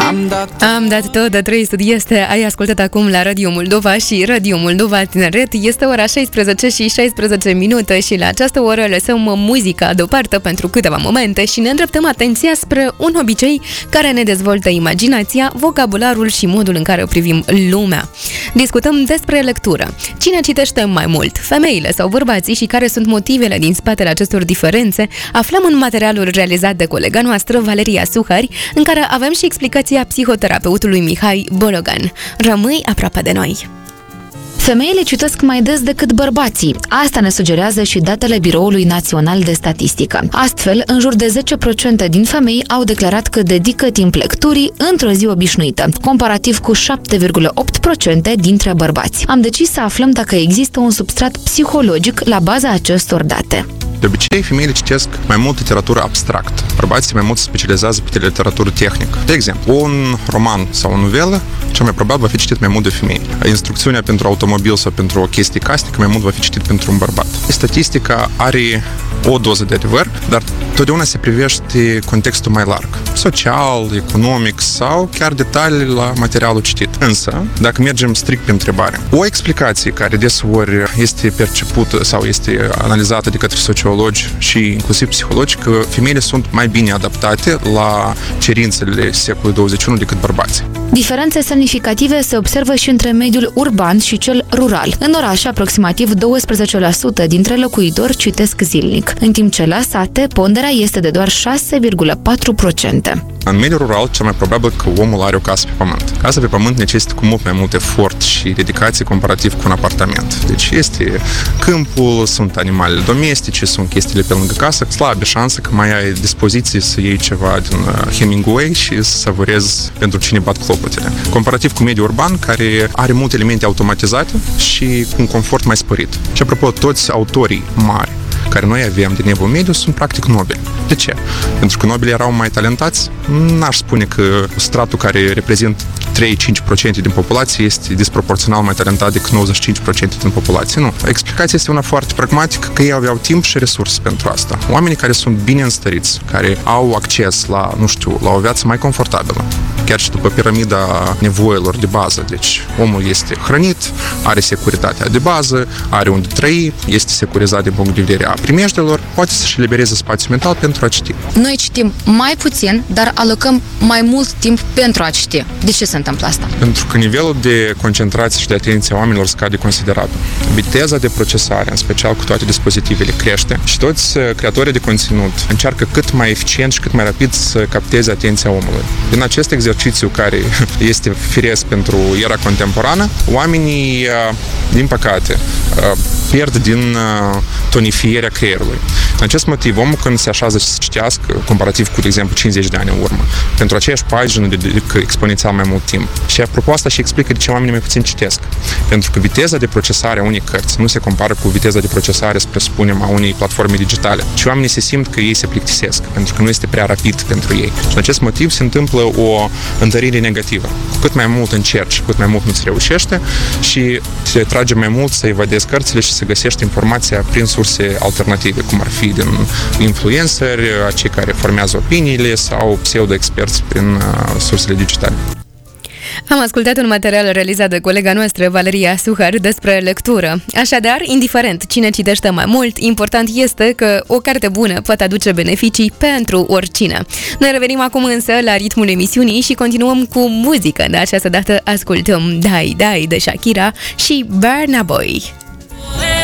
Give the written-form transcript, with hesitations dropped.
Am dat tot de 300 este. Ai ascultat acum la Radio Moldova și Radio Moldova Tineret. Este ora 16 și 16 minute și la această oră lăsăm muzica deoparte pentru câteva momente și ne îndreptăm atenția spre un obicei care ne dezvoltă imaginația, vocabularul și modul în care o privim lumea. Discutăm despre lectură. Cine citește mai mult, femeile sau bărbații, și care sunt motivele din spatele acestor diferențe, aflăm în materialul realizat de colega noastră, Valeria Suhari, în care avem și explicația psihoterapeutului Mihai Bologan. Rămâi aproape de noi! Femeile citesc mai des decât bărbații. Asta ne sugerează și datele Biroului Național de Statistică. Astfel, în jur de 10% din femei au declarat că dedică timp lecturii într-o zi obișnuită, comparativ cu 7,8% dintre bărbați. Am decis să aflăm dacă există un substrat psihologic la baza acestor date. De obicei, femeile citesc mai mult literatură abstractă. Bărbații mai mult se specializează pe literatură tehnică. De exemplu, un roman sau o novelă, cel mai probabil va fi citit mai mult de femei. Instrucțiunea pentru automobil sau pentru o chestie casnică mai mult va fi citit pentru un bărbat. Statistica are o doză de adevăr, dar totdeauna se privește contextul mai larg. Social, economic sau chiar detalii la materialul citit. Însă, dacă mergem strict pe întrebare, o explicație care deseori este percepută sau este analizată de către sociologi și inclusiv psihologi, că femeile sunt mai bine adaptate la cerințele secolului 21 decât bărbații. Diferențe semnificative se observă și între mediul urban și cel rural. În oraș, aproximativ 12% dintre locuitori citesc zilnic, în timp ce la sate ponderea este de doar 6,4%. În mediul rural, cel mai probabil că omul are o casă pe pământ. Casa pe pământ necesită cu mult mai mult efort și dedicație comparativ cu un apartament. Deci este câmpul, sunt animalele domestice, sunt chestiile pe lângă casă, slabă șansă că mai ai dispoziție să iei ceva din Hemingway și să savurezi pentru cine bat clopotele. Comparativ cu mediul urban, care are multe elemente automatizate și cu un confort mai sporit. Și apropo, toți autorii mari care noi avem din Evul Mediu sunt practic nobili. De ce? Pentru că nobilii erau mai talentați? N-aș spune că stratul care reprezintă 3-5% din populație este disproporțional mai talentat decât 95% din populație. Nu. Explicația este una foarte pragmatică, că ei aveau timp și resurse pentru asta. Oamenii care sunt bine înstăriți, care au acces la, la o viață mai confortabilă, chiar și după piramida nevoilor de bază. Deci omul este hrănit, are securitatea de bază, are unde trăi, este securizat din punct de vedere a primejdelor, poate să-și elibereze spațiu mental pentru a citi. Noi citim mai puțin, dar alocăm mai mult timp pentru a citi. De ce se întâmplă asta? Pentru că nivelul de concentrație și de atenție a oamenilor scade considerabil. Viteza de procesare, în special cu toate dispozitivele, crește și toți creatorii de conținut încearcă cât mai eficient și cât mai rapid să capteze atenția omului. Din acest exercițiu care este firesc pentru era contemporană, oamenii, din păcate, pierd din tonifierea creierului. În acest motiv, omul când se așează să citească, comparativ cu, de exemplu, 50 de ani în urmă, pentru aceeași pagină dedică exponențial mai mult timp. Și apropo, asta și explică de ce oamenii mai puțin citesc. Pentru că viteza de procesare a unei cărți nu se compară cu viteza de procesare, să presupunem, a unei platforme digitale. Și oamenii se simt că ei se plictisesc, pentru că nu este prea rapid pentru ei. Și în acest motiv se întâmplă o întărire negativă. Cu cât mai mult încerci, cu cât mai mult nu-ți reușește și te trage mai mult să evadezi cărțile și să găsești informația prin surse alternative, cum ar fi din influenceri, cei care formează opiniile sau pseudo-experți prin sursele digitale. Am ascultat un material realizat de colega noastră, Valeria Suhar, despre lectură. Așadar, indiferent cine citește mai mult, important este că o carte bună poate aduce beneficii pentru oricine. Noi revenim acum însă la ritmul emisiunii și continuăm cu muzică. De această dată ascultăm Dai Dai de Shakira și Burna Boy.